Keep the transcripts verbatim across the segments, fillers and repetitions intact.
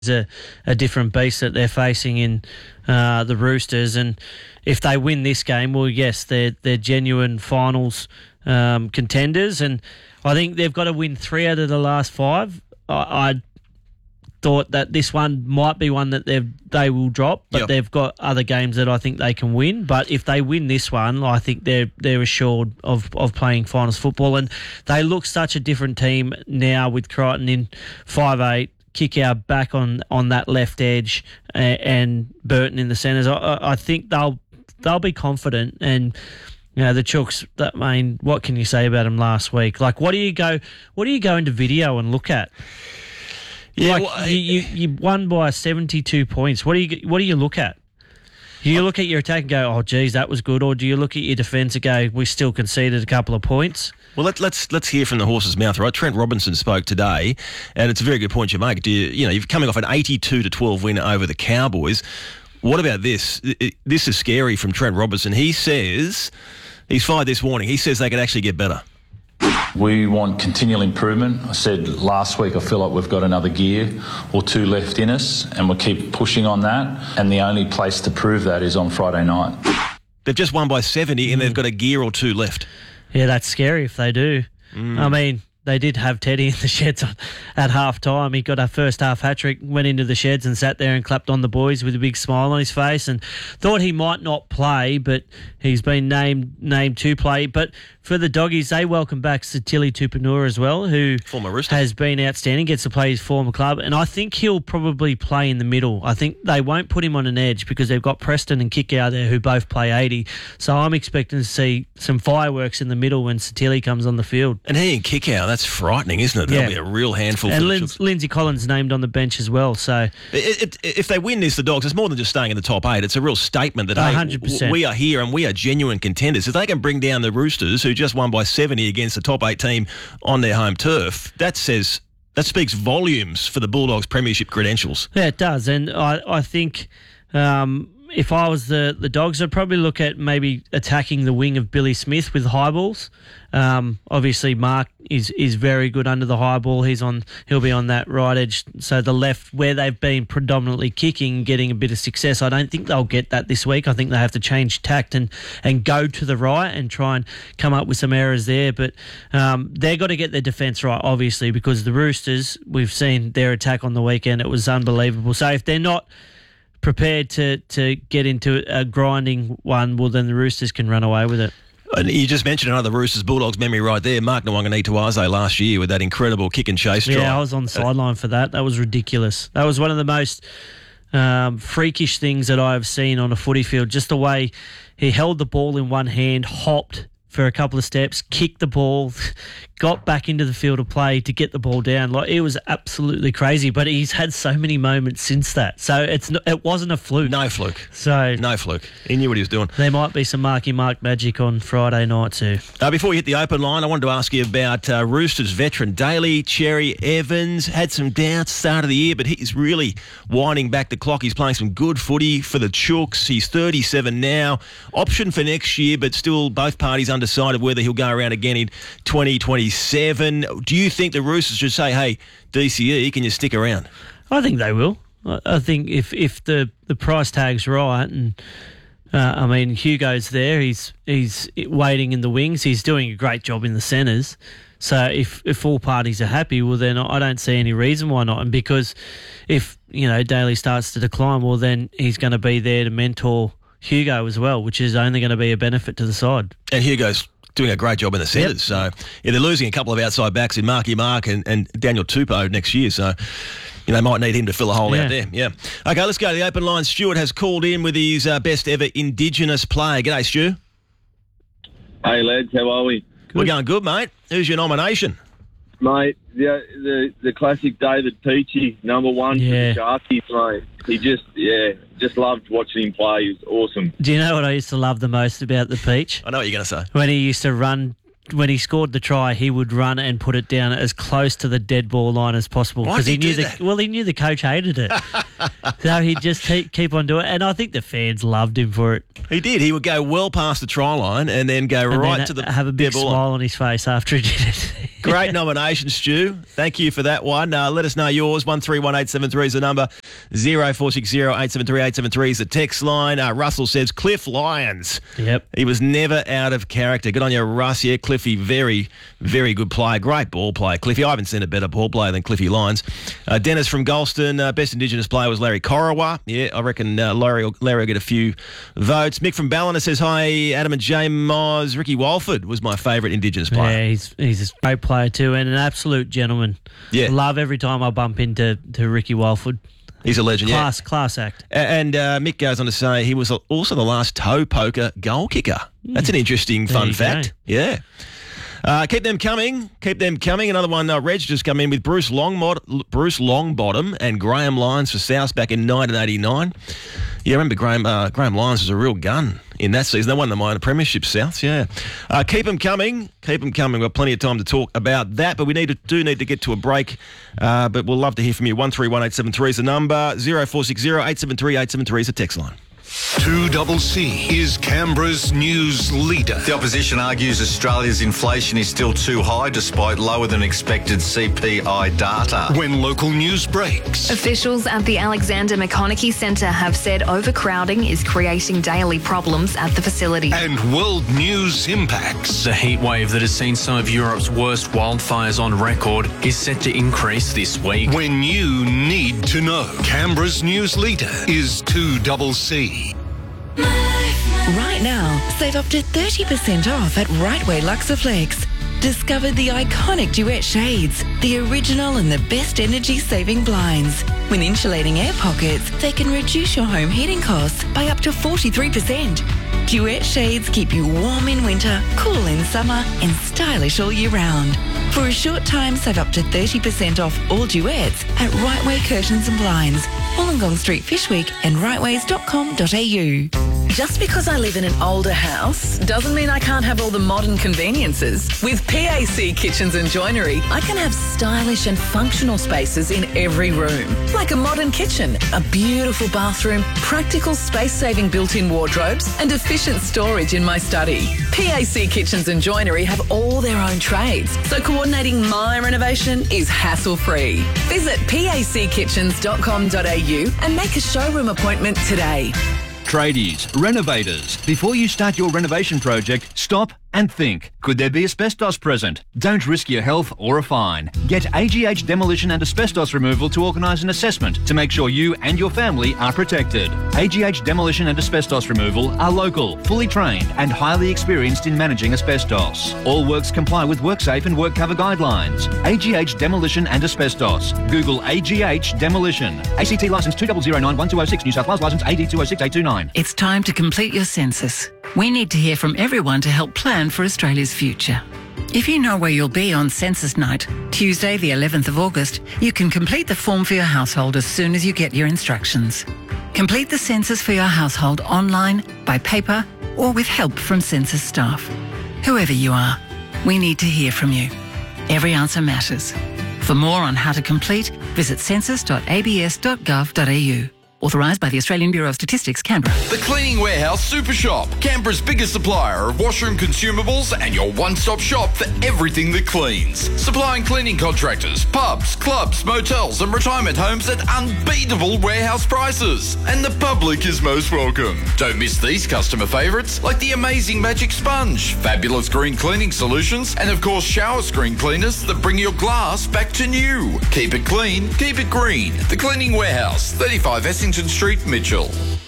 A, a different beast that they're facing in uh, the Roosters, and if they win this game, well, yes, they're they're genuine finals um, contenders, and I think they've got to win three out of the last five. I, I thought that this one might be one that they they will drop, but yep. they've got other games that I think they can win. But if they win this one, I think they're they're assured of of playing finals football, and they look such a different team now with Crichton in five eight. Kick out back on, on that left edge and, and Burton in the centres. I, I think they'll they'll be confident, and you know the Chooks. That I mean, what can you say about them last week? Like, what do you go? What do you go into video and look at? Yeah, like, well, I, you, you you won by seventy-two points. What do you what do you look at? Do you look at your attack and go, oh, geez, that was good? Or do you look at your defence and go, we still conceded a couple of points? Well, let, let's let's hear from the horse's mouth, right? Trent Robinson spoke today, and it's a very good point you make. Do you, you know, you're coming off an eighty-two to twelve win over the Cowboys. What about this? It, this is scary from Trent Robinson. He says, he's fired this warning. He says they could actually get better. We want continual improvement. I said last week I feel like we've got another gear or two left in us, and we'll keep pushing on that. And the only place to prove that is on Friday night. They've just won by seventy and they've got a gear or two left. Yeah, that's scary if they do. Mm. I mean, they did have Teddy in the sheds at half time. He got a first half hat trick, went into the sheds and sat there and clapped on the boys with a big smile on his face, and thought he might not play, but he's been named named to play. But for the Doggies, they welcome back Satili Tupanua as well, who former Rooster. has been outstanding, gets to play his former club, and I think he'll probably play in the middle. I think they won't put him on an edge because they've got Preston and Kickout there who both play eighty. So I'm expecting to see some fireworks in the middle when Satili comes on the field. And he and Kickout, that's frightening, isn't it? That'll Yeah. be a real handful. And for Lin- the Chooks. Lindsay Collins named on the bench as well. So It, it, if they win this, the Dogs, it's more than just staying in the top eight. It's a real statement that, one hey, hundred percent. we are here and we are genuine contenders. If they can bring down the Roosters, who just won by seventy against the top eight team on their home turf, that says that speaks volumes for the Bulldogs' premiership credentials. Yeah, it does. And I, I think um, if I was the, the Dogs, I'd probably look at maybe attacking the wing of Billy Smith with high balls. Um, obviously, Mark is is very good under the high ball. He's on. He'll be on that right edge. So the left, where they've been predominantly kicking, getting a bit of success. I don't think they'll get that this week. I think they have to change tact and, and go to the right and try and come up with some errors there. But um, they've got to get their defence right, obviously, because the Roosters, we've seen their attack on the weekend. It was unbelievable. So if they're not prepared to, to get into a grinding one, well, then the Roosters can run away with it. And you just mentioned another Roosters Bulldogs memory right there. Mark Nwangani-Tuaze last year with that incredible kick and chase try. Yeah, I was on the sideline for that. That was ridiculous. That was one of the most um, freakish things that I've seen on a footy field. Just the way he held the ball in one hand, hopped for a couple of steps, kicked the ball, got back into the field of play to get the ball down. Like, it was absolutely crazy, but he's had so many moments since that. So it's no, it wasn't a fluke. No fluke. So No fluke. He knew what he was doing. there might be some Marky Mark magic on Friday night too. Uh, before we hit the open line, I wanted to ask you about uh, Roosters veteran Daly Cherry Evans. Had some doubts start of the year, but he's really winding back the clock. He's playing some good footy for the Chooks. He's thirty-seven now. Option for next year, but still both parties undecided whether he'll go around again in twenty twenty-seven. Do you think the Roosters should say, hey, D C E, can you stick around? I think they will. I I think if, if the, the price tag's right, and uh, I mean Hugo's there, he's he's waiting in the wings, he's doing a great job in the centres. So if if all parties are happy, well then I don't see any reason why not. And because if you know Daly starts to decline, well then he's going to be there to mentor Hugo as well, which is only going to be a benefit to the side. And Hugo's doing a great job in the centres. Yep. So yeah, they're losing a couple of outside backs in Marky Mark and, and Daniel Tupou next year. So you know, they might need him to fill a hole Yeah. out there. Yeah. Okay, let's go to the open line. Stuart has called in with his uh, best ever Indigenous player. G'day, Stu. Hey, lads, how are we? We're going good, mate. Who's your nomination? Mate, the the, the classic David Peachy, number one Yeah. for the Sharkies, mate. He just, yeah, just loved watching him play. He was awesome. Do you know what I used to love the most about the Peach? I know what you're going to say. When he used to run, when he scored the try, he would run and put it down as close to the dead ball line as possible. Why did he he knew do the that? well, he knew the coach hated it, so he'd just keep, keep on doing it. And I think the fans loved him for it. He did. He would go well past the try line and then go And right then to the have a big dead ball line. smile on his face after he did it. Great nomination, Stu. Thank you for that one. Uh, let us know yours. one three one eight seven three is the number. zero four six zero eight seven three eight seven three is the text line. Uh, Russell says Cliff Lyons. Yep. He was never out of character. Good on you, Russ. Yeah, Cliffy, very, very good player. Great ball player, Cliffy. I haven't seen a better ball player than Cliffy Lyons. Uh, Dennis from Golston. Uh, best Indigenous player was Larry Corowa. Yeah, I reckon uh, Larry, will, Larry will get a few votes. Mick from Ballina says, hi, Adam and Jay Moz. Ricky Walford was my favourite Indigenous player. Yeah, he's he's a great player too and an absolute gentleman. Yeah. Love every time I bump into to Ricky Walford. He's a legend, class, yeah. Class act. And uh, Mick goes on to say he was also the last toe poker goal kicker. That's an interesting There fun you fact. go. Yeah. Uh, keep them coming. Keep them coming. Another one, uh, Reg just come in with Bruce Longbottom, Bruce Longbottom and Graham Lyons for South back in nineteen eighty-nine. Yeah, I remember Graham uh, Graham Lyons was a real gun in that season. They won the minor premiership, Souths, yeah. Uh, keep them coming. Keep them coming. We've got plenty of time to talk about that, but we need to, do need to get to a break. Uh, but we'll love to hear from you. one three one eight seven three is the number. zero four six zero eight seven three eight seven three is the text line. two C C is Canberra's news leader. The opposition argues Australia's inflation is still too high despite lower than expected C P I data. When local news breaks. Officials at the Alexander McConaughey Centre have said overcrowding is creating daily problems at the facility. And world news impacts. The heat wave that has seen some of Europe's worst wildfires on record is set to increase this week. When you need to know. Canberra's news leader is two C C. Right now, save up to thirty percent off at Rightway Luxaflex. Discover the iconic Duet shades, the original and the best energy-saving blinds. When insulating air pockets, they can reduce your home heating costs by up to forty-three percent. Duet shades keep you warm in winter, cool in summer, and stylish all year round. For a short time, save up to thirty percent off all Duets at Rightway Curtains and Blinds, Wollongong Street, Fishwick, and rightways dot com dot a u. Just because I live in an older house doesn't mean I can't have all the modern conveniences. With P A C Kitchens and Joinery, I can have stylish and functional spaces in every room. Like a modern kitchen, a beautiful bathroom, practical space-saving built-in wardrobes, and efficient storage in my study. P A C Kitchens and Joinery have all their own trades, so coordinating my renovation is hassle-free. Visit P A C kitchens dot com dot a u and make a showroom appointment today. Tradies, renovators, before you start your renovation project, stop and think. Could there be asbestos present? Don't risk your health or a fine. Get A G H Demolition and Asbestos Removal to organise an assessment to make sure you and your family are protected. A G H Demolition and Asbestos Removal are local, fully trained and highly experienced in managing asbestos. All works comply with WorkSafe and WorkCover guidelines. A G H Demolition and Asbestos. Google A G H Demolition. A C T licence two zero zero nine one two zero six, New South Wales licence A D two zero six eight two nine. It's time to complete your census. We need to hear from everyone to help plan for Australia's future. If you know where you'll be on census night, Tuesday the eleventh of August, you can complete the form for your household as soon as you get your instructions. Complete the census for your household online, by paper, or with help from census staff. Whoever you are, we need to hear from you. Every answer matters. For more on how to complete, visit census dot a b s dot gov dot a u. Authorised by the Australian Bureau of Statistics, Canberra. The Cleaning Warehouse Super Shop, Canberra's biggest supplier of washroom consumables and your one-stop shop for everything that cleans. Supplying cleaning contractors, pubs, clubs, motels and retirement homes at unbeatable warehouse prices. And the public is most welcome. Don't miss these customer favourites like the amazing Magic Sponge, fabulous green cleaning solutions, and of course shower screen cleaners that bring your glass back to new. Keep it clean, keep it green. The Cleaning Warehouse, thirty-five Essington Street, Mitchell.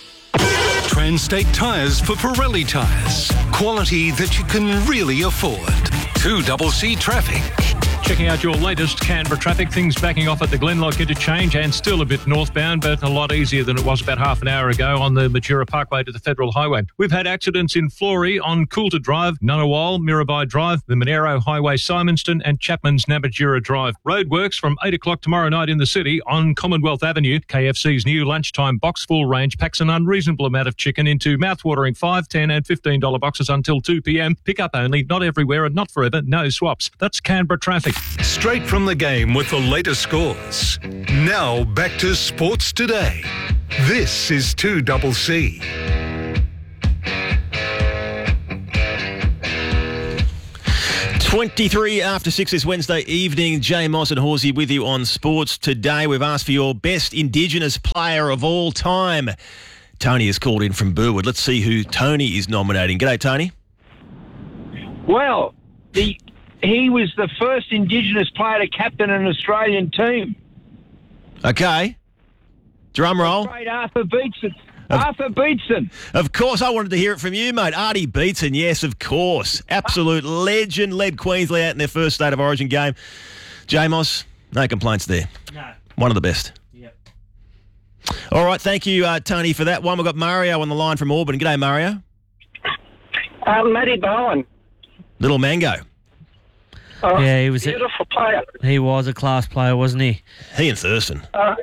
Transtate Tyres for Pirelli tyres. Quality that you can really afford. two C C traffic. Checking out your latest Canberra traffic, things backing off at the Glenlock interchange and still a bit northbound, but a lot easier than it was about half an hour ago on the Majura Parkway to the Federal Highway. We've had accidents in Florey on Coulter Drive, Ngunnawal, Mirabai Drive, the Monero Highway, Simonston and Chapman's Nabajura Drive. Roadworks from eight o'clock tomorrow night in the city on Commonwealth Avenue. K F C's new lunchtime box full range packs an unreasonable amount of chicken into mouthwatering five, ten and fifteen dollar boxes until two p.m. Pick up only, not everywhere and not forever, no swaps. That's Canberra traffic. Straight from the game with the latest scores. Now back to Sports Today. This is two C C. twenty-three after six this Wednesday evening. Jay Moss and Horsey with you on Sports Today. We've asked for your best Indigenous player of all time. Tony has called in from Burwood. Let's see who Tony is nominating. G'day, Tony. Well, the he was the first Indigenous player to captain an Australian team. Okay. Drum roll. Great Arthur Beetson. Arthur Beetson. Of course, I wanted to hear it from you, mate. Artie Beetson, yes, of course. Absolute legend, led Queensland out in their first State of Origin game. J Moss, no complaints there. No. One of the best. Yep. All right, thank you, uh, Tony, for that one. We've got Mario on the line from Auburn. G'day, Mario. Uh, Matty Bowen. Little Mango. Oh, Yeah, he was a- beautiful player. He was a class player, wasn't he? He and Thurston. Uh,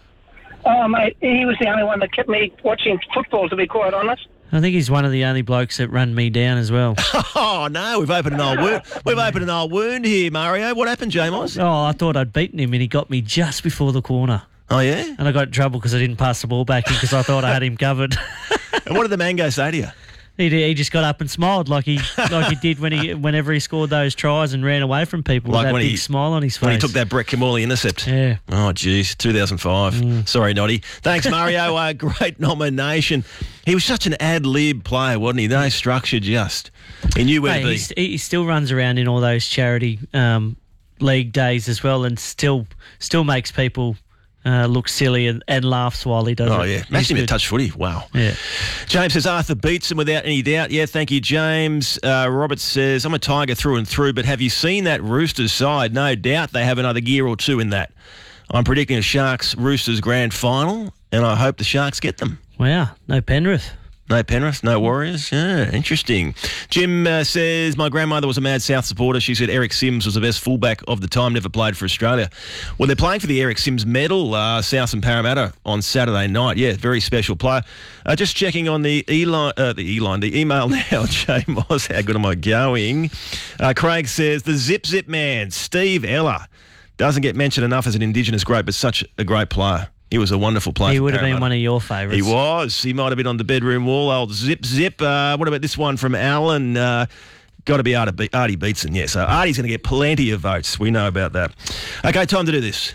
oh, mate, he was the only one that kept me watching football, to be quite honest. I think he's one of the only blokes that run me down as well. Oh, no, we've opened an old wound. We've opened an old wound here, Mario. What happened, J Moss? Oh, I thought I'd beaten him and he got me just before the corner. Oh, yeah? And I got in trouble because I didn't pass the ball back because I thought I had him covered. And what did the Mango say to you? He, did, he just got up and smiled like he like he did when he whenever he scored those tries and ran away from people Like with that when big he- smile on his face. When he took that Brett Kamali intercept. Yeah. Oh, geez, two thousand five. Mm. Sorry, Noddy. Thanks, Mario. uh, great nomination. He was such an ad-lib player, wasn't he? No structure, just. He knew where Hey, to be. he's- he still runs around in all those charity um, league days as well and still still makes people uh, look silly and, and laughs while he does Oh, it. yeah. He's Imagine him good. at touch footy. Wow. Yeah. James says Arthur Beetson without any doubt. Yeah, thank you, James. Uh, Robert says, I'm a Tiger through and through, but have you seen that Roosters side? No doubt they have another gear or two in that. I'm predicting a Sharks-Roosters grand final, and I hope the Sharks get them. Wow, no Penrith. No Penrith, no Warriors. Yeah, interesting. Jim uh, says, my grandmother was a Mad South supporter. She said Eric Sims was the best fullback of the time, never played for Australia. Well, they're playing for the Eric Sims medal, uh, South and Parramatta on Saturday night. Yeah, very special player. Uh, just checking on the e-line, uh, the e-line, the email now, Jay Moss. How good am I going? Uh, Craig says, the Zip Zip man, Steve Ella, doesn't get mentioned enough as an Indigenous great, but such a great player. He was a wonderful player. He for would have been Parramatta. one of your favourites. He was. He might have been on the bedroom wall. Old Zip Zip. Uh, what about this one from Alan? Uh, got to be Artie, Be- Artie Beetson. Yeah, so Artie's going to get plenty of votes. We know about that. Okay, time to do this.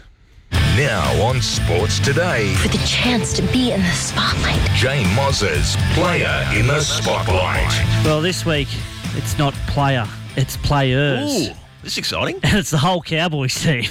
Now on Sports Today. For the chance to be in the spotlight. Jay Mozz's Player in the Spotlight. Well, this week, it's not player, it's players. Ooh, this is exciting. And it's the whole Cowboys team.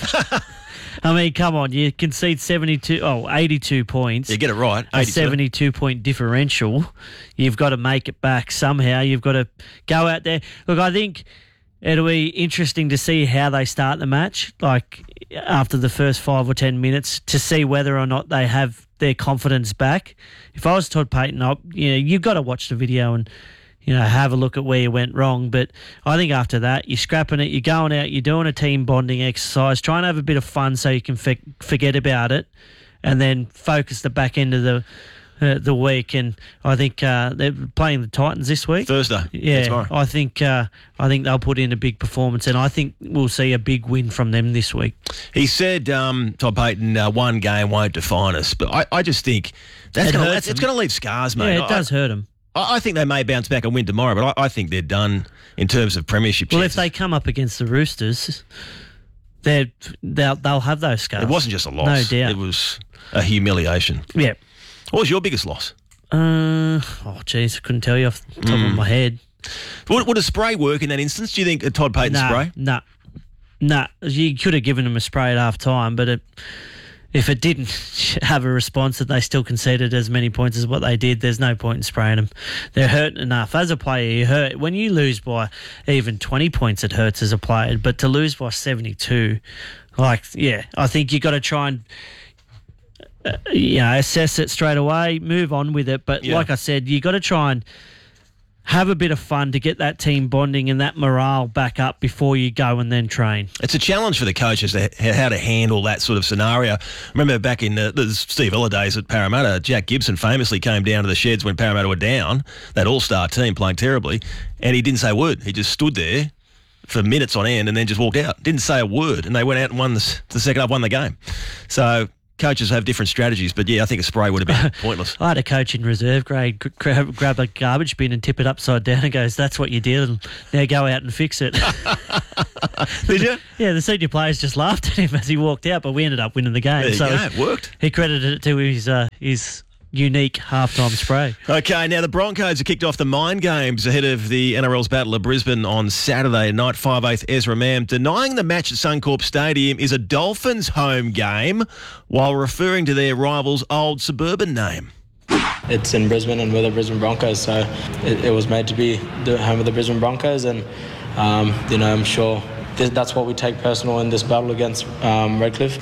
I mean, come on, you concede seventy-two, oh, eighty-two points. You get it right, A eighty-two. seventy-two point differential. You've got to make it back somehow. You've got to go out there. Look, I think it'll be interesting to see how they start the match, like after the first five or ten minutes, to see whether or not they have their confidence back. If I was Todd Payton, I, you know, you've got to watch the video and, you know, have a look at where you went wrong. But I think after that, you're scrapping it, you're going out, you're doing a team bonding exercise, trying to have a bit of fun so you can f- forget about it and then focus the back end of the uh, the week. And I think uh, they're playing the Titans this week. Thursday. Yeah, Tomorrow. I think uh, I think they'll put in a big performance, and I think we'll see a big win from them this week. He said, um, Todd Payton, uh, one game won't define us. But I, I just think that's It gonna, hurts that's, it's them. going to leave scars, mate. Yeah, it I- does hurt them. I, I think they may bounce back and win tomorrow, but I, I think they're done in terms of premiership Well, chances. if they come up against the Roosters, they're, they'll they'll have those scars. It wasn't just a loss. No doubt. It was a humiliation. Yeah. What was your biggest loss? Uh, oh, jeez, I couldn't tell you off the top Mm. of my head. Would, would a spray work in that instance? Do you think a Todd Payton nah, spray? Nah, nah. You could have given them a spray at half time, but it, if it didn't have a response that they still conceded as many points as what they did, there's no point in spraying them. They're hurting enough. As a player, you hurt. When you lose by even twenty points, it hurts as a player. But to lose by seventy-two, like, yeah, I think you got to try and uh, you know, assess it straight away, move on with it. But Yeah. like I said, you got to try and have a bit of fun to get that team bonding and that morale back up before you go and then train. It's a challenge for the coaches to, how to handle that sort of scenario. Remember back in the, the Steve Ella days at Parramatta, Jack Gibson famously came down to the sheds when Parramatta were down, that all-star team playing terribly, and he didn't say a word. He just stood there for minutes on end and then just walked out. Didn't say a word, and they went out and won the, the second half, won the game. So coaches have different strategies, but yeah, I think a spray would have been pointless. I had a coach in reserve grade grab, grab a garbage bin and tip it upside down and goes, "That's what you did, and now go out and fix it." Did you? Yeah, the senior players just laughed at him as he walked out, but we ended up winning the game. There you so go, it worked. He credited it to his uh, his unique halftime spray. Okay, now the Broncos have kicked off the Mind Games ahead of the N R L's Battle of Brisbane on Saturday night. five eighth Ezra Mam denying the match at Suncorp Stadium is a Dolphins home game while referring to their rival's old suburban name. It's in Brisbane and we're the Brisbane Broncos, so it, it was made to be the home of the Brisbane Broncos, and um, you know, I'm sure th- that's what we take personal in this battle against um, Redcliffe.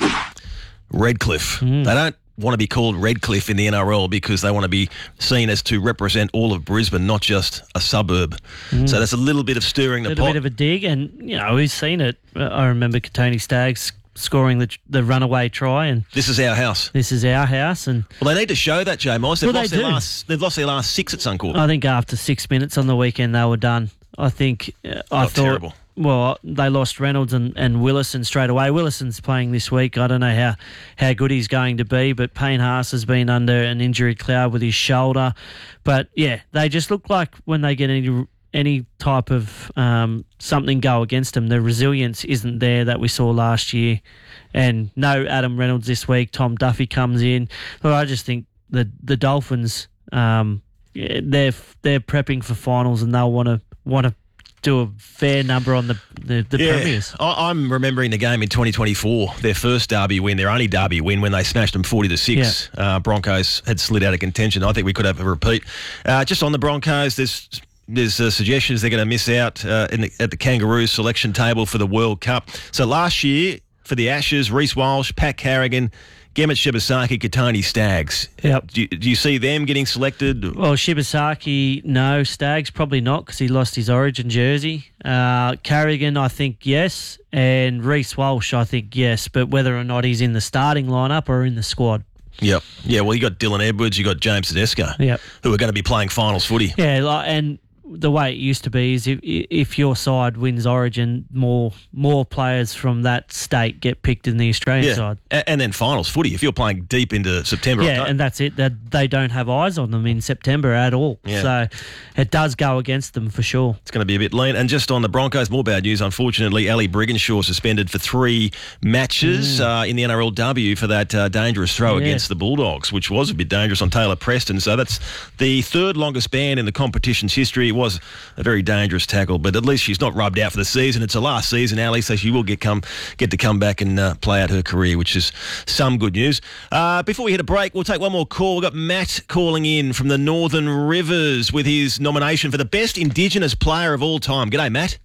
Redcliffe. Mm. They don't want to be called Redcliffe in the N R L because they want to be seen as to represent all of Brisbane, not just a suburb. Mm. So that's a little bit of stirring the pot. A little bit of a dig, and you know, we've seen it. I remember Katoni Staggs scoring the the runaway try, and this is our house. This is our house, and well, they need to show that, J. Miles. They've well, lost they their do. last. They've lost their last six at Suncorp. I think after six minutes on the weekend, they were done. I think uh, I oh, thought. Terrible. Well, they lost Reynolds and, and Willison straight away. Willison's playing this week. I don't know how, how good he's going to be, but Payne Haas has been under an injury cloud with his shoulder. But, yeah, they just look like when they get any any type of um, something go against them, the resilience isn't there that we saw last year. And no Adam Reynolds this week. Tom Duffy comes in. But I just think the, the Dolphins, um, yeah, they're they're prepping for finals and they'll want to want to do a fair number on the, the, the yeah, premiers. I, I'm remembering the game in twenty twenty-four, their first derby win, their only derby win when they smashed them forty to six. Yeah. Uh, Broncos had slid out of contention. I think we could have a repeat. Uh, just on the Broncos, there's there's uh, suggestions they're going to miss out uh, in the, at the Kangaroos selection table for the World Cup. So last year, for the Ashes, Reece Walsh, Pat Carrigan, Gemmet Shibasaki, Katoni Staggs. Yep. Do you, do you see them getting selected? Well, Shibasaki, no. Staggs, probably not because he lost his Origin jersey. Uh, Carrigan, I think, yes. And Reece Walsh, I think, yes. But whether or not he's in the starting lineup or in the squad. Yep. Yeah, well, you got Dylan Edwards, you got James Tedesco, yep, who are going to be playing finals footy. Yeah, like, and the way it used to be is if if your side wins Origin, more more players from that state get picked in the Australian yeah. side. A- and then finals footy, if you're playing deep into September. Yeah, October. and that's it. That they don't have eyes on them in September at all. Yeah. So it does go against them for sure. It's going to be a bit lean. And just on the Broncos, more bad news, unfortunately. Ali Brigginshaw suspended for three matches mm. uh, in the N R L W for that uh, dangerous throw yeah. against the Bulldogs, which was a bit dangerous on Taylor Preston. So that's the third longest ban in the competition's history. It was a very dangerous tackle, but at least she's not rubbed out for the season. It's her last season, Ali, so she will get come get to come back and uh, play out her career, which is some good news. Uh, before we hit a break, we'll take one more call. We've got Matt calling in from the Northern Rivers with his nomination for the best Indigenous player of all time. G'day, Matt.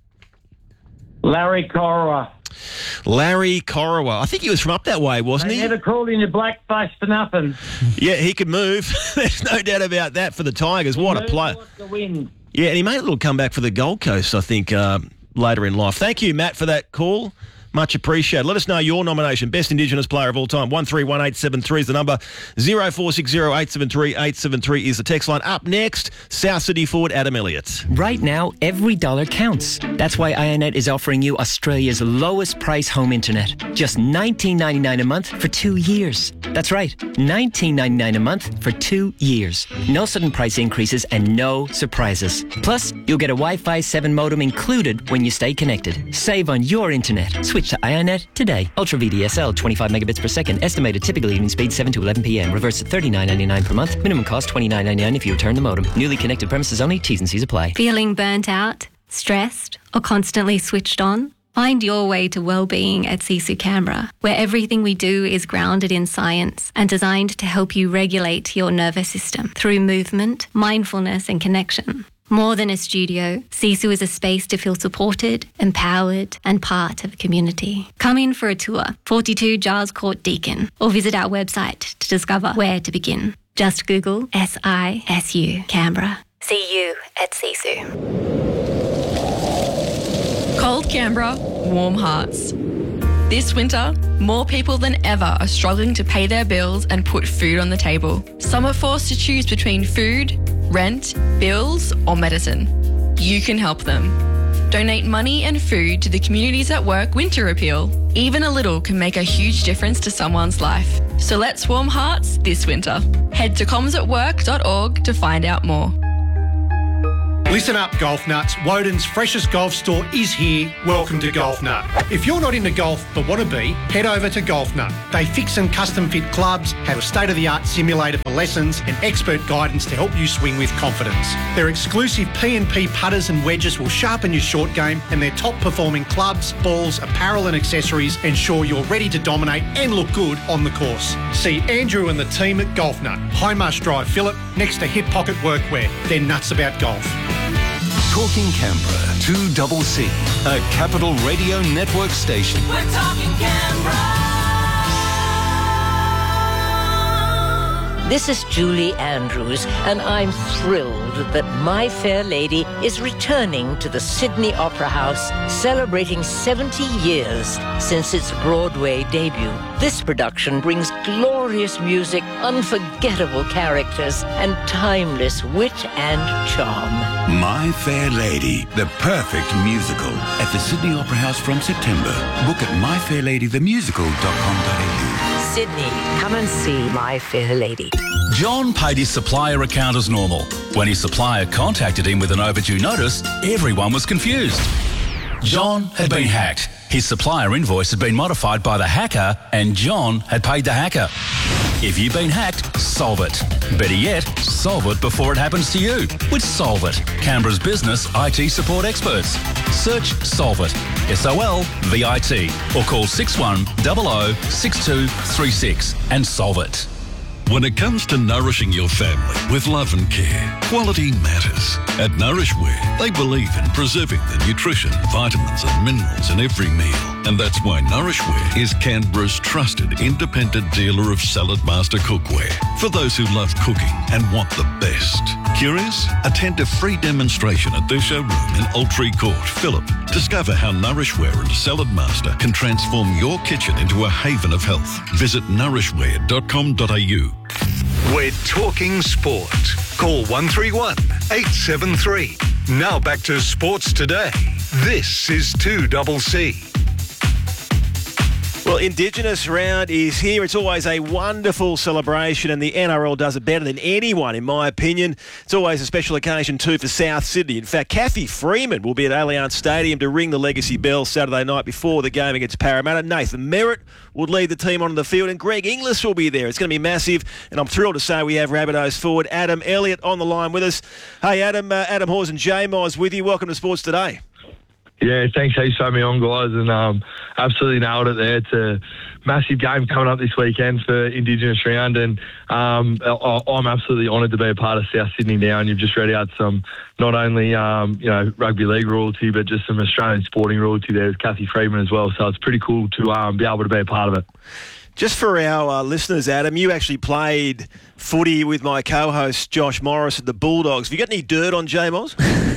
Larry Corowa. Larry Corowa. I think he was from up that way, wasn't they he? They never called him a blackface for nothing. Yeah, he could move. There's no doubt about that for the Tigers. What a player. The wind. Yeah, and he made a little comeback for the Gold Coast, I think, uh, later in life. Thank you, Matt, for that call. Much appreciated. Let us know your nomination. Best Indigenous player of all time. one three one eight seven three is the number. zero four six zero eight seven three eight seven three is the text line. Up next, South Sydney forward Adam Elliott. Right now, every dollar counts. That's why Ionet is offering you Australia's lowest price home internet. Just nineteen ninety-nine a month for two years. That's right, nineteen ninety-nine a month for two years. No sudden price increases and no surprises. Plus, you'll get a Wi-Fi seven modem included when you stay connected. Save on your internet. Switch to Ionet today. Ultra V D S L, twenty-five megabits per second. Estimated typical evening speed seven to eleven p.m. Reverse at thirty-nine ninety-nine per month. Minimum cost twenty-nine ninety-nine if you return the modem. Newly connected premises only. T's and C's apply. Feeling burnt out, stressed, or constantly switched on? Find your way to well-being at Sisu Canberra, where everything we do is grounded in science and designed to help you regulate your nervous system through movement, mindfulness, and connection. More than a studio, Sisu is a space to feel supported, empowered, and part of a community. Come in for a tour, forty-two Giles Court, Deakin, or visit our website to discover where to begin. Just Google S I S U Canberra. See you at Sisu. Cold Canberra, warm hearts. This winter, more people than ever are struggling to pay their bills and put food on the table. Some are forced to choose between food, rent, bills, or medicine. You can help them. Donate money and food to the Communities at Work Winter Appeal. Even a little can make a huge difference to someone's life. So let's warm hearts this winter. Head to comms at work dot org to find out more. Listen up, golf nuts. Woden's freshest golf store is here. Welcome to Golf Nut. If you're not into golf but want to be, head over to Golf Nut. They fix and custom fit clubs, have a state-of-the-art simulator for lessons and expert guidance to help you swing with confidence. Their exclusive P and P putters and wedges will sharpen your short game, and their top-performing clubs, balls, apparel and accessories ensure you're ready to dominate and look good on the course. See Andrew and the team at Golf Nut, High Marsh Drive, Phillip, next to Hip Pocket Workwear. They're nuts about golf. Talking Canberra, two double C, a Capital Radio Network station. We're talking Canberra. This is Julie Andrews, and I'm thrilled that My Fair Lady is returning to the Sydney Opera House, celebrating seventy years since its Broadway debut. This production brings glorious music, unforgettable characters, and timeless wit and charm. My Fair Lady, the perfect musical, at the Sydney Opera House from September. Book at my fair lady the musical dot com dot a u. Sydney, come and see My Fair Lady. John paid his supplier account as normal. When his supplier contacted him with an overdue notice, everyone was confused. John had been hacked. His supplier invoice had been modified by the hacker, and John had paid the hacker. If you've been hacked, solve it. Better yet, solve it before it happens to you with Solve It, Canberra's business I T support experts. Search Solve It, S O L V I T, or call six one zero zero six two three six and solve it. When it comes to nourishing your family with love and care, quality matters. At Nourishwear, they believe in preserving the nutrition, vitamins and minerals in every meal. And that's why Nourishwear is Canberra's trusted independent dealer of Salad Master cookware for those who love cooking and want the best. Curious? Attend a free demonstration at their showroom in Old Court, Phillip. Discover how Nourishwear and Salad Master can transform your kitchen into a haven of health. Visit nourishwear dot com dot a u. We're talking sport. Call one three one, eight seven three. Now back to Sports Today. This is two double C. Well, Indigenous Round is here. It's always a wonderful celebration, and the N R L does it better than anyone, in my opinion. It's always a special occasion, too, for South Sydney. In fact, Kathy Freeman will be at Allianz Stadium to ring the legacy bell Saturday night before the game against Parramatta. Nathan Merritt will lead the team onto the field, and Greg Inglis will be there. It's going to be massive, and I'm thrilled to say we have Rabbitohs forward Adam Elliott on the line with us. Hey, Adam, uh, Adam Hawes and J-Mize with you. Welcome to Sports Today. Yeah, thanks for having me on, guys, and um, absolutely nailed it there. It's a massive game coming up this weekend for Indigenous Round, and um, I, I'm absolutely honoured to be a part of South Sydney now, and you've just read out some, not only, um, you know, rugby league royalty, but just some Australian sporting royalty there with Kathy Freeman as well, so it's pretty cool to um, be able to be a part of it. Just for our uh, listeners, Adam, you actually played footy with my co-host Josh Morris at the Bulldogs. Have you got any dirt on J-Moz?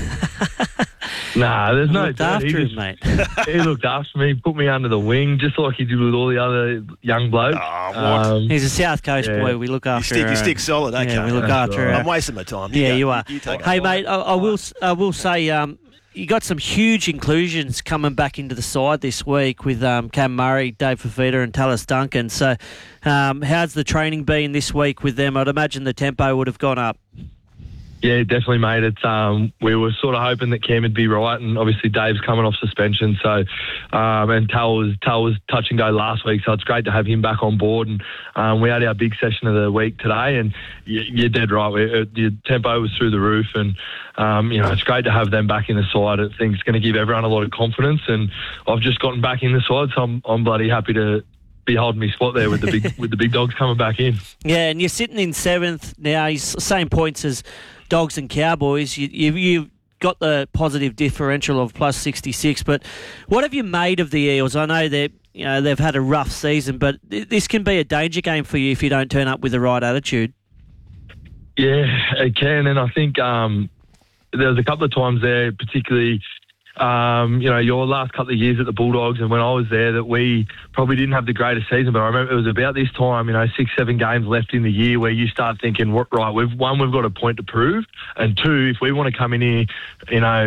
Nah, there's He no looked doubt. after he him, just, mate. He looked after me, put me under the wing, just like he did with all the other young blokes. Oh, Um, He's a South Coast yeah. boy. We look You after stick, you our stick own. solid, okay. Yeah, we look That's after all right. our- I'm wasting my time. You Yeah, go. you are. You take it. Hey, mate, I, I will I will say um, you got some huge inclusions coming back into the side this week with um, Cam Murray, Dave Fafita and Tallis Duncan. So um, how's the training been this week with them? I'd imagine the tempo would have gone up. Yeah, definitely, mate. It's um, we were sort of hoping that Cam would be right, and obviously Dave's coming off suspension, so um, and Tal was Tal was touch and go last week, so it's great to have him back on board. And um, we had our big session of the week today, and you, you're dead right. We, uh, your tempo was through the roof, and um, you know it's great to have them back in the side. I think it's going to give everyone a lot of confidence, and I've just gotten back in the side, so I'm I'm bloody happy to be holding me spot there with the big with the big dogs coming back in. Yeah, and you're sitting in seventh now. He's same points as Dogs and Cowboys. You, you, you've got the positive differential of plus sixty-six. But what have you made of the Eels? I know that you know they've had a rough season, but th- this can be a danger game for you if you don't turn up with the right attitude. Yeah, it can, and I think um, there was a couple of times there, particularly. Um, you know, your last couple of years at the Bulldogs and when I was there, that we probably didn't have the greatest season, but I remember it was about this time, you know, six, seven games left in the year where you start thinking, right, we've one, we've got a point to prove, and two, if we want to come in here, you know,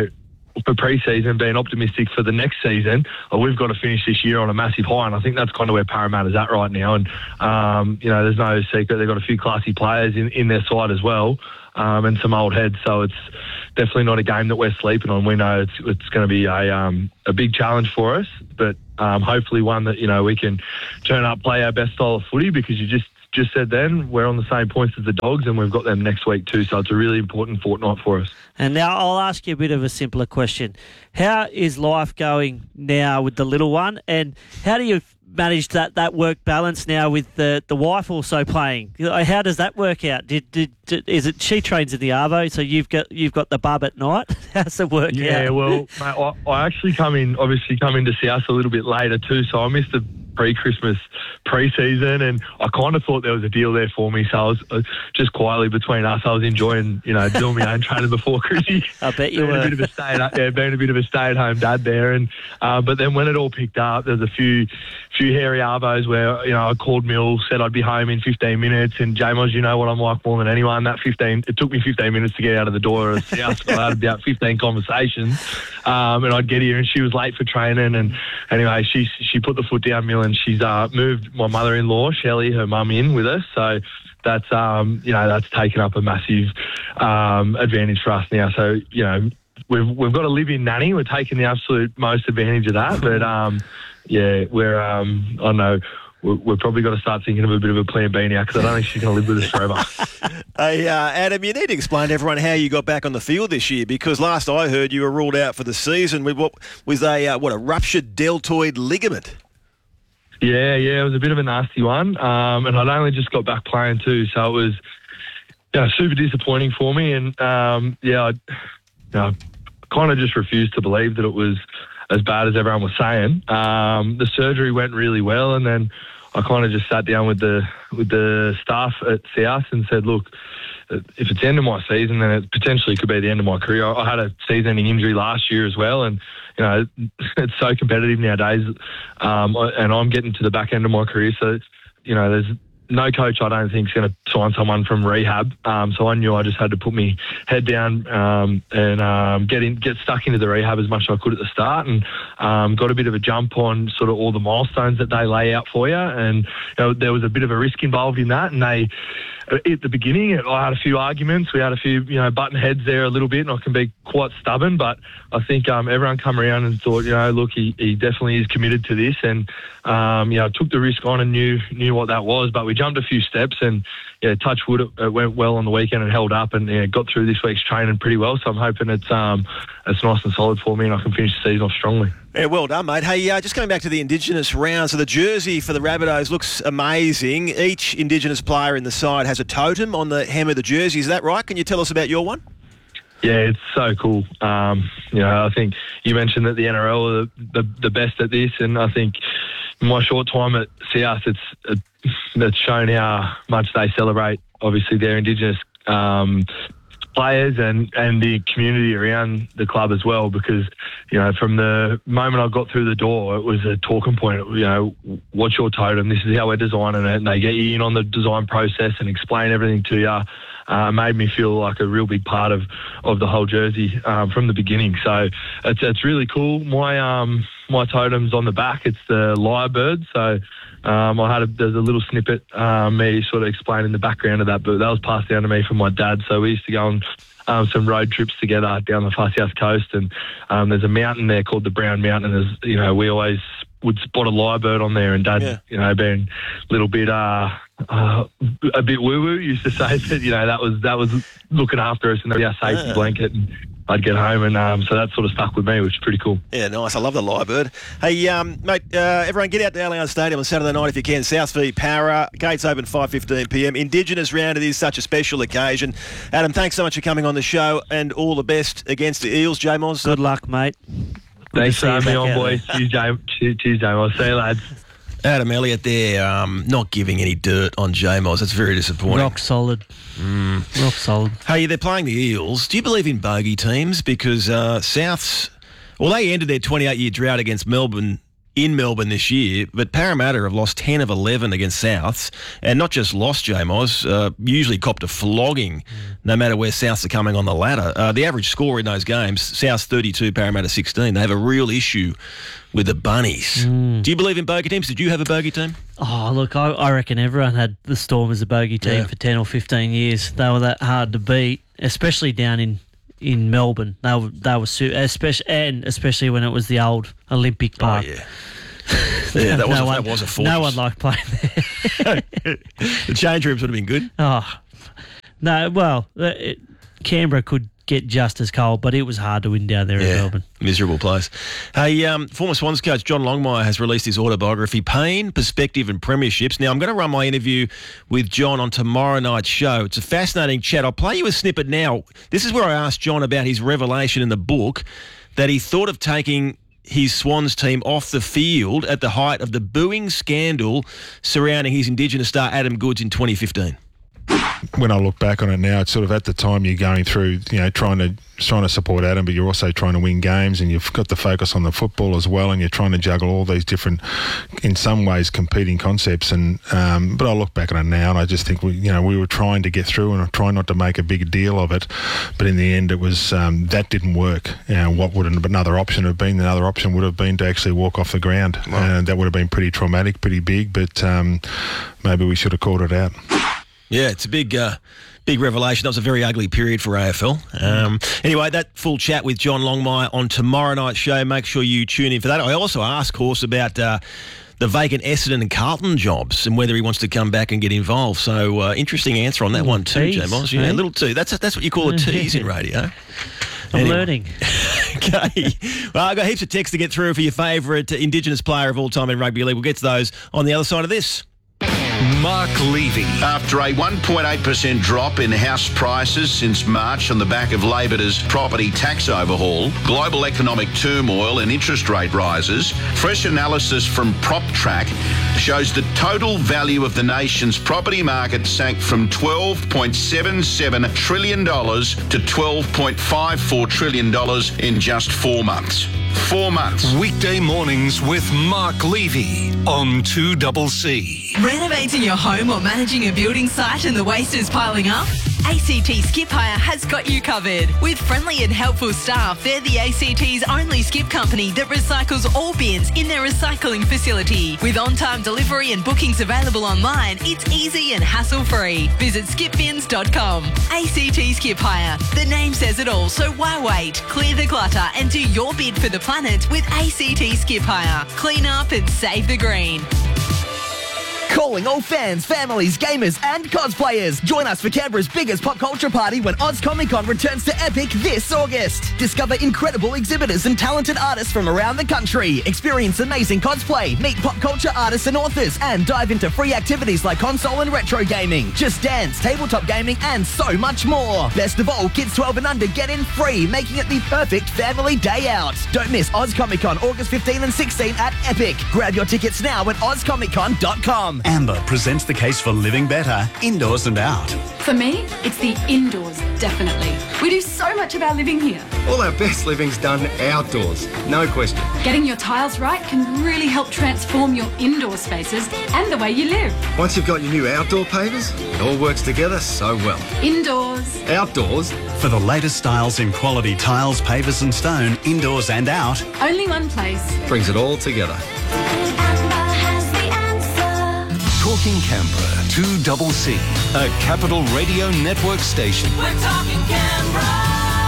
for pre-season, being optimistic for the next season, oh, we've got to finish this year on a massive high, and I think that's kind of where Parramatta's at right now. And um, you know, there's no secret they've got a few classy players in, in their side as well, um, and some old heads. So it's definitely not a game that we're sleeping on. We know it's it's going to be a um, a big challenge for us, but um, hopefully one that you know we can turn up, play our best style of footy, because you just. Just said then, we're on the same points as the Dogs, and we've got them next week too, so it's a really important fortnight for us. And now I'll ask you a bit of a simpler question. How is life going now with the little one, and how do you manage that, that work balance now with the, the wife also playing? How does that work out? Did, did, did is it she trains in the Arvo, so you've got you've got the bub at night? How's it work yeah, out? Yeah, well, mate, I, I actually come in, obviously come in to see us a little bit later too, so I missed the pre-Christmas pre-season, and I kind of thought there was a deal there for me, so I was uh, just quietly between us, I was enjoying, you know, doing my own training before Chrissy. I bet you being were. A bit of a stay at, yeah, being a bit of a stay-at-home dad there, and uh, but then when it all picked up, there's a few few hairy arvos where, you know, I called Mills, said I'd be home in fifteen minutes, and Jamos, you know what I'm like more than anyone, that fifteen, it took me fifteen minutes to get out of the door of the house, so I had about fifteen conversations, um, and I'd get here, and she was late for training, and anyway, she she put the foot down, Mill, and she's uh, moved my mother-in-law, Shelley, her mum, in with us, so that's, um, you know, that's taken up a massive um, advantage for us now, so, you know, we've we've got a live-in nanny, we're taking the absolute most advantage of that, but, um, yeah, we're, um, I don't know, we've probably got to start thinking of a bit of a plan B now, because I don't think she's going to live with us forever. Hey, uh, Adam, you need to explain to everyone how you got back on the field this year, because last I heard you were ruled out for the season with what was a uh, what a ruptured deltoid ligament. Yeah, yeah, it was a bit of a nasty one, um, and I'd only just got back playing too, so it was you know, super disappointing for me, and um, yeah, I you know, kind of just refused to believe that it was as bad as everyone was saying. Um, the surgery went really well, and then I kind of just sat down with the with the staff at South and said, look, if it's the end of my season, then it potentially could be the end of my career. I had a season-ending injury last year as well, and you know it's so competitive nowadays, um, and I'm getting to the back end of my career, so you know there's no coach I don't think is going to sign someone from rehab. Um, so I knew I just had to put my head down um, and um, get in, get stuck into the rehab as much as I could at the start, and um, got a bit of a jump on sort of all the milestones that they lay out for you. And you know, there was a bit of a risk involved in that, and they. At the beginning, I had a few arguments. We had a few, you know, button heads there a little bit, and I can be quite stubborn. But I think um, everyone come around and thought, you know, look, he, he definitely is committed to this, and um, you know, took the risk on and knew knew what that was. But we jumped a few steps, and yeah, touch wood, it, it went well on the weekend and held up, and yeah, got through this week's training pretty well. So I'm hoping it's um, it's nice and solid for me, and I can finish the season off strongly. Yeah, well done, mate. Hey, uh, just coming back to the Indigenous round, so the jersey for the Rabbitohs looks amazing. Each Indigenous player in the side has a totem on the hem of the jersey. Is that right? Can you tell us about your one? Yeah, it's so cool. Um, you know, I think you mentioned that the N R L are the, the, the best at this, and I think in my short time at South, it's uh, it's shown how much they celebrate, obviously, their Indigenous um players and, and the community around the club as well, because, you know, from the moment I got through the door, it was a talking point, you know, what's your totem? This is how we're designing it. And they get you in on the design process and explain everything to you. Uh, made me feel like a real big part of, of the whole jersey um, from the beginning. So it's it's really cool. My um my totem's on the back. It's the lyrebird. So um, I had a, there's a little snippet um, me sort of explaining the background of that, but that was passed down to me from my dad. So we used to go on um, some road trips together down the far south coast, and um, there's a mountain there called the Brown Mountain. And there's, you know, we always would spot a lyrebird on there, and Dad, yeah. you know, being a little bit uh, uh, a bit woo woo, used to say that, you know, that was that was looking after us and our safety yeah. blanket. And I'd get home, and um, so that sort of stuck with me, which is pretty cool. Yeah, nice. I love the lyrebird. Hey, um, mate, uh, everyone get out to Allianz Stadium on Saturday night if you can. South v Para. Gates open five fifteen p m. Indigenous round. It is such a special occasion. Adam, thanks so much for coming on the show, and all the best against the Eels, J-Mons. Good luck, mate. Thanks for having me on, boys. Cheers, J. Cheers, J-Mons. See you, lads. Adam Elliott there, um, not giving any dirt on J-Mos. That's very disappointing. Rock solid. Mm. Rock solid. Hey, they're playing the Eels. Do you believe in bogey teams? Because uh, Souths, well, they ended their twenty-eight year drought against Melbourne in Melbourne this year, but Parramatta have lost ten of eleven against Souths, and not just lost, J-Moz, uh, usually copped a flogging no matter where Souths are coming on the ladder. Uh, the average score in those games, Souths thirty-two, Parramatta sixteen. They have a real issue with the Bunnies. Mm. Do you believe in bogey teams? Did you have a bogey team? Oh, look, I, I reckon everyone had the Storm as a bogey team yeah. for ten or fifteen years. They were that hard to beat, especially down in, in Melbourne. They were, they were su- especially, and especially when it was the old Olympic Park. Oh, yeah. yeah, that was, no a, one, that was a fortress. No one liked playing there. The change rooms would have been good. Oh, no, well, it, Canberra could get just as cold, but it was hard to win down there yeah, in Melbourne. Miserable place. Hey, um, former Swans coach John Longmire has released his autobiography, Pain, Perspective and Premierships. Now, I'm going to run my interview with John on tomorrow night's show. It's a fascinating chat. I'll play you a snippet now. This is where I asked John about his revelation in the book that he thought of taking his Swans team off the field at the height of the booing scandal surrounding his Indigenous star Adam Goodes in twenty fifteen. When I look back on it now, it's sort of at the time you're going through, you know, trying to trying to support Adam, but you're also trying to win games, and you've got to focus on the football as well, and you're trying to juggle all these different, in some ways, competing concepts. And um, but I look back on it now, and I just think we, you know, we were trying to get through and trying not to make a big deal of it, but in the end, it was um, that didn't work. You know, what would another option have been? Another option would have been to actually walk off the ground, wow. and that would have been pretty traumatic, pretty big. But um, maybe we should have called it out. Yeah, it's a big, uh, big revelation. That was a very ugly period for A F L. Um, anyway, that full chat with John Longmire on tomorrow night's show. Make sure you tune in for that. I also asked Horse about uh, the vacant Essendon and Carlton jobs and whether he wants to come back and get involved. So uh, interesting answer on that one too, J-Moz. Yeah, a little two. That's that's what you call a tease in radio. I'm anyway. learning. Okay. Well, I've got heaps of texts to get through for your favourite Indigenous player of all time in rugby league. We'll get to those on the other side of this. Mark Levy. After a one point eight percent drop in house prices since March on the back of Labor's property tax overhaul, global economic turmoil and interest rate rises, fresh analysis from PropTrack shows the total value of the nation's property market sank from twelve point seven seven trillion dollars to twelve point five four trillion dollars in just four months. Four months. Weekday mornings with Mark Levy on two C C. Renovating your home or managing a building site and the waste is piling up? A C T Skip Hire has got you covered. With friendly and helpful staff, they're the A C T's only skip company that recycles all bins in their recycling facility. With on-time delivery and bookings available online, it's easy and hassle-free. Visit skip bins dot com. A C T Skip Hire. The name says it all, so why wait? Clear the clutter and do your bid for the planet with A C T Skip Hire. Clean up and save the green. Calling all fans, families, gamers and cosplayers. Join us for Canberra's biggest pop culture party when Oz Comic Con returns to Epic this August. Discover incredible exhibitors and talented artists from around the country. Experience amazing cosplay, meet pop culture artists and authors, and dive into free activities like console and retro gaming, Just Dance, tabletop gaming and so much more. Best of all, kids twelve and under get in free, making it the perfect family day out. Don't miss Oz Comic Con August fifteenth and sixteenth at Epic. Grab your tickets now at oz comic con dot com. Amber presents the case for living better, indoors and out. For me, it's the indoors, definitely. We do so much of our living here. All our best living's done outdoors, no question. Getting your tiles right can really help transform your indoor spaces and the way you live. Once you've got your new outdoor pavers, it all works together so well. Indoors. Outdoors. For the latest styles in quality tiles, pavers and stone, indoors and out. Only one place. Brings it all together. Talking Canberra, two C C, a Capital Radio Network station. We're talking Canberra.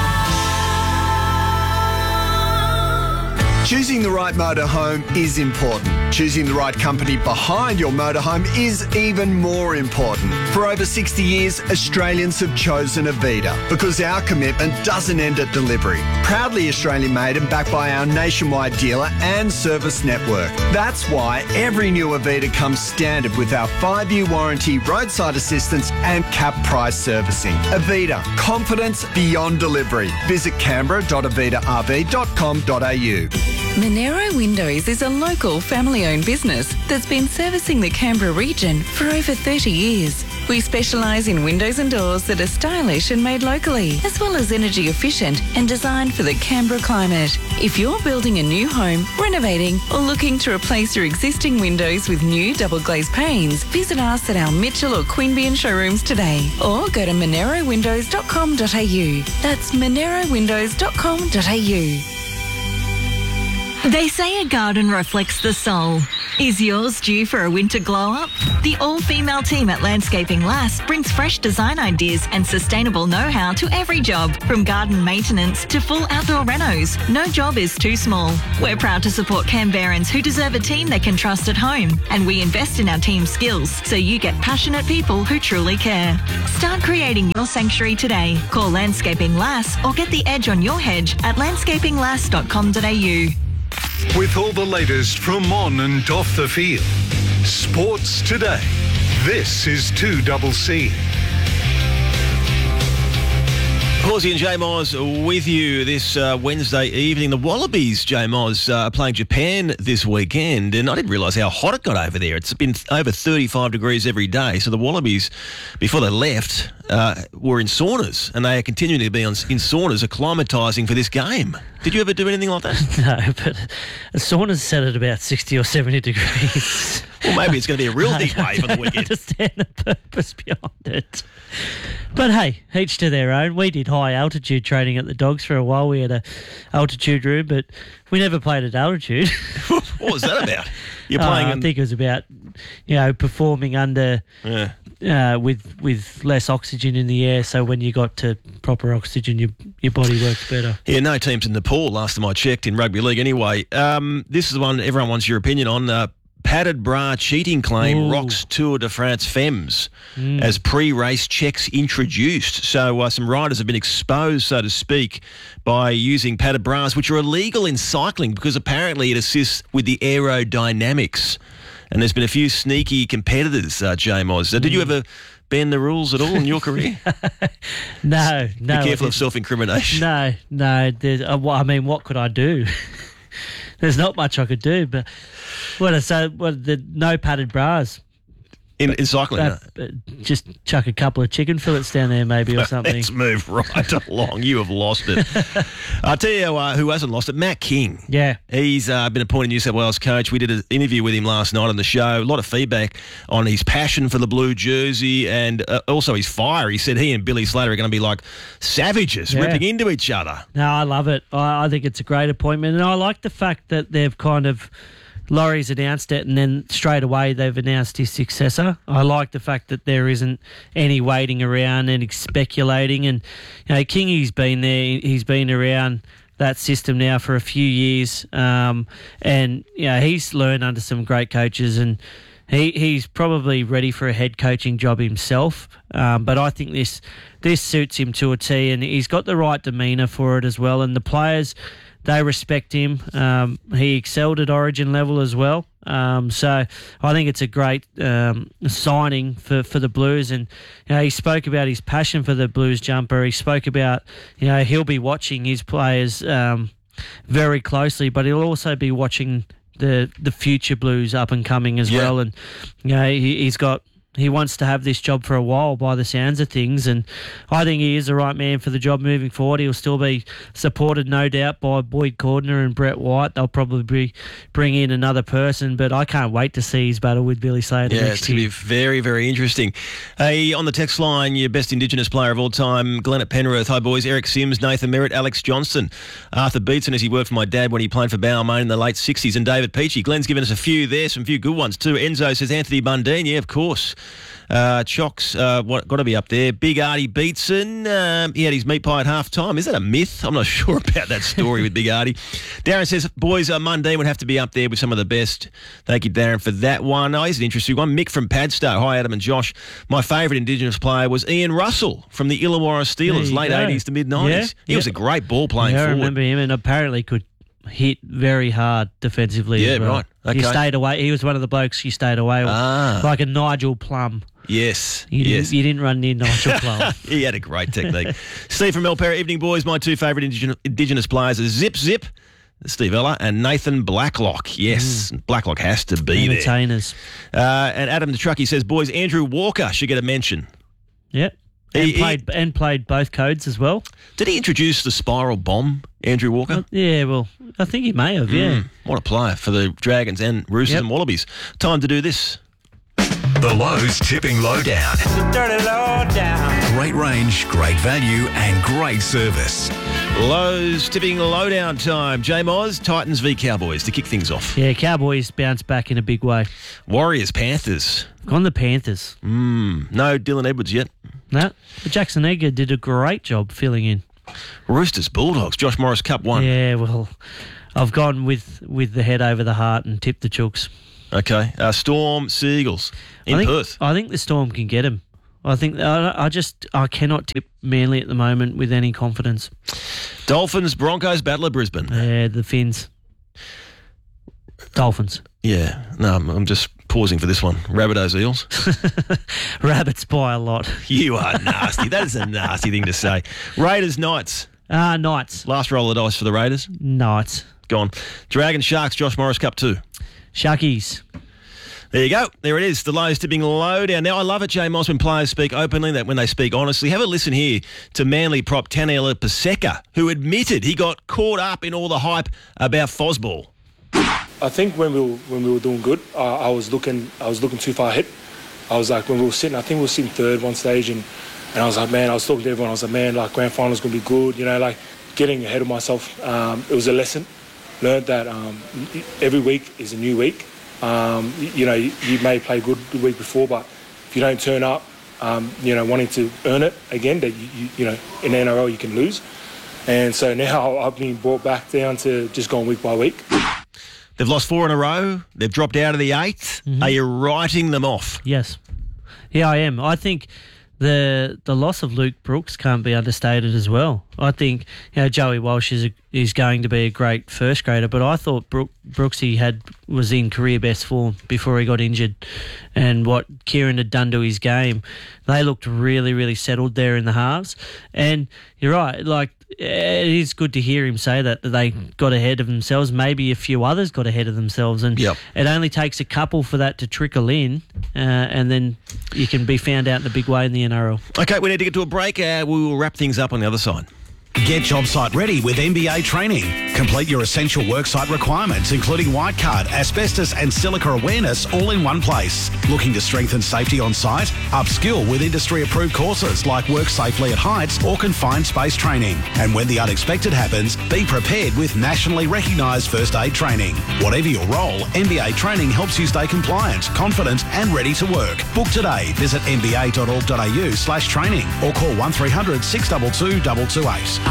Choosing the right motorhome is important. Choosing the right company behind your motorhome is even more important. For over sixty years, Australians have chosen Avita because our commitment doesn't end at delivery. Proudly Australian made and backed by our nationwide dealer and service network. That's why every new Avita comes standard with our five-year warranty, roadside assistance and cap price servicing. Avita, confidence beyond delivery. Visit canberra dot avita r v dot com dot a u. Monero Windows is a local family-owned business that's been servicing the Canberra region for over thirty years. We specialise in windows and doors that are stylish and made locally, as well as energy efficient and designed for the Canberra climate. If you're building a new home, renovating, or looking to replace your existing windows with new double glazed panes, visit us at our Mitchell or Queanbeyan showrooms today, or go to monero windows dot com dot a u. That's monero windows dot com dot a u. They say a garden reflects the soul. Is yours due for a winter glow-up? The all-female team at Landscaping Lass brings fresh design ideas and sustainable know-how to every job, from garden maintenance to full outdoor renos. No job is too small. We're proud to support Canberrans who deserve a team they can trust at home, and we invest in our team's skills so you get passionate people who truly care. Start creating your sanctuary today. Call Landscaping Lass or get the edge on your hedge at landscaping lass dot com dot a u. With all the latest from on and off the field. Sports Today. This is two C C. Horsey and Jay Moz with you this uh, Wednesday evening. The Wallabies, Jay Moz, uh, are playing Japan this weekend, and I didn't realise how hot it got over there. It's been over thirty-five degrees every day. So the Wallabies, before they left, uh, were in saunas, and they are continuing to be on, in saunas, acclimatising for this game. Did you ever do anything like that? No, but a sauna's set at about sixty or seventy degrees. Well, maybe it's going to be a real heat wave on the weekend. I understand the purpose behind it. But hey, each to their own. We did high altitude training at the Dogs for a while. We had a altitude room, but we never played at altitude. What was that about? You're playing. Uh, in... I think it was about, you know, performing under yeah. uh, with with less oxygen in the air. So when you got to proper oxygen, your your body works better. Yeah, no teams in Nepal last time I checked in rugby league. Anyway, um, this is one everyone wants your opinion on. Uh, Padded bra cheating claim Ooh. rocks Tour de France Femmes Mm. as pre-race checks introduced. So uh, some riders have been exposed, so to speak, by using padded bras, which are illegal in cycling because apparently it assists with the aerodynamics. And there's been a few sneaky competitors, uh, Jay Moz. Uh, did you ever bend the rules at all in your career? No, no. Be careful of self-incrimination. No, no. There's, uh, well, I mean, what could I do? There's not much I could do, but what? So, what? The no padded bras in, in cycling. Uh, no. Just chuck a couple of chicken fillets down there, maybe, or something. Let's move right along. You have lost it. I'll tell you uh, who hasn't lost it. Matt King. Yeah, he's uh, been appointed New South Wales coach. We did an interview with him last night on the show. A lot of feedback on his passion for the blue jersey and uh, also his fire. He said he and Billy Slater are going to be like savages, Yeah. ripping into each other. No, I love it. I, I think it's a great appointment, and I like the fact that they've kind of. Laurie's announced it, and then straight away they've announced his successor. I like the fact that there isn't any waiting around and speculating. And you know, Kingy's been there; he's been around that system now for a few years, um, and you know, he's learned under some great coaches, and he he's probably ready for a head coaching job himself. Um, but I think this this suits him to a T, and he's got the right demeanour for it as well. And the players, they respect him. Um, he excelled at Origin level as well. Um, so I think it's a great um, signing for, for the Blues. And you know, he spoke about his passion for the Blues jumper. He spoke about, you know, he'll be watching his players um, very closely, but he'll also be watching the the future Blues up and coming as Yeah. well. And you know, he, he's got. He wants to have this job for a while by the sounds of things, and I think he is the right man for the job moving forward. He'll still be supported, no doubt, by Boyd Cordner and Brett White. They'll probably be, bring in another person, but I can't wait to see his battle with Billy Slater Yeah, next it's going to year. be very, very interesting. Hey, on the text line, your best Indigenous player of all time, Glenn at Penrith. Hi, boys. Eric Sims, Nathan Merritt, Alex Johnston, Arthur Beetson, as he worked for my dad when he played for Balmain in the late sixties, and David Peachy. Glenn's given us a few there, some few good ones too. Enzo says Anthony Bundeen. Yeah, of course. Uh, Chocks, uh, what, got to be up there. Big Artie Beetson, um, he had his meat pie at half time. Is that a myth? I'm not sure about that story with Big Artie. Darren says, boys, uh, Mundine would have to be up there with some of the best. Thank you, Darren, for that one. Oh, here's an interesting one. Mick from Padstow. Hi, Adam and Josh. My favourite Indigenous player was Ian Russell from the Illawarra Steelers, late go. eighties to mid-nineties. Yeah, he yeah. was a great ball playing yeah, I forward. remember him, and apparently could hit very hard defensively. Yeah, as well. right. Okay. He stayed away. He was one of the blokes you stayed away with, Ah. like a Nigel Plum. Yes, You, yes. didn't, you didn't run near Nigel Plum. He had a great technique. Steve from Melpera, evening boys. My two favourite indigen- Indigenous players are Zip Zip, Steve Ella, and Nathan Blacklock. Yes, mm. Blacklock has to be Entertainers. there. Uh, and Adam the Truckie says, boys, Andrew Walker should get a mention. Yep. And He- played and played both codes as well. Did he introduce the spiral bomb, Andrew Walker? Uh, yeah, well, I think he may have, yeah. Mm, what a player for the Dragons and Roosters Yep. and Wallabies. Time to do this. The Lowe's Tipping Lowdown. Dirty lowdown. Great range, great value, and great service. Lowe's tipping lowdown time. J Moz, Titans v Cowboys to kick things off. Yeah, Cowboys bounced back in a big way. Warriors, Panthers. Gone the Panthers. Mm, no Dylan Edwards yet. No, but Jackson Edgar did a great job filling in. Roosters, Bulldogs. Josh Morris Cup one. Yeah, well, I've gone with, with the head over the heart and tipped the Chooks. Okay. Uh, Storm, Seagulls in I think, Perth. I think the Storm can get him. I think I, I just I cannot tip Manly at the moment with any confidence. Dolphins, Broncos, Battle of Brisbane. Yeah, the Finns. Dolphins. Yeah. No, I'm, I'm just pausing for this one. Rabbitohs, Eels. Rabbits by a lot. You are nasty. That is a nasty thing to say. Raiders, Knights. Ah, uh, Knights. Last roll of the dice for the Raiders. Knights. Gone. Dragons, Sharks, Josh Morris Cup two. Sharkies. There you go. There it is. The Lowe's tipping lowdown. Now, I love it, Jay Moss, when players speak openly, that when they speak honestly. Have a listen here to Manly prop Taniela Paseka, who admitted he got caught up in all the hype about Fosball. I think when we were, when we were doing good, uh, I was looking I was looking too far ahead. I was like, when we were sitting, I think we were sitting third one stage, and, and I was like, man, I was talking to everyone. I was like, man, like grand final's gonna be good. You know, like getting ahead of myself. Um, it was a lesson. Learned that um, every week is a new week. Um, you, you know, you, you may play good the week before, but if you don't turn up, um, you know, wanting to earn it again, that you, you, you know, in the N R L you can lose. And so now I've been brought back down to just going week by week. They've lost four in a row. They've dropped out of the eighth. Mm-hmm. Are you writing them off? Yes. Yeah, I am. I think the the loss of Luke Brooks can't be understated as well. I think, you know, Joey Walsh is a, is going to be a great first grader, but I thought Brook, Brooksy had was in career best form before he got injured, and what Kieran had done to his game, they looked really, really settled there in the halves. And you're right, like, it is good to hear him say that, that they got ahead of themselves. Maybe a few others got ahead of themselves, and yep. it only takes a couple for that to trickle in, uh, and then you can be found out in a big way in the N R L. Okay, we need to get to a break. Uh, we will wrap things up on the other side. Get job site ready with M B A training. Complete your essential worksite requirements, including white card, asbestos and silica awareness, all in one place. Looking to strengthen safety on site? Upskill with industry-approved courses like Work Safely at Heights or Confined Space training. And when the unexpected happens, be prepared with nationally recognised first aid training. Whatever your role, M B A training helps you stay compliant, confident and ready to work. Book today. Visit m b a dot org dot a u slash training or call one three hundred, six two two, two two eight.